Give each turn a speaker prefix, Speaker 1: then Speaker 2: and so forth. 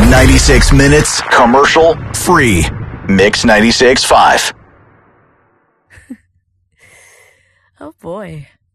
Speaker 1: 96 minutes, commercial free. Mix 96.5.
Speaker 2: Oh boy.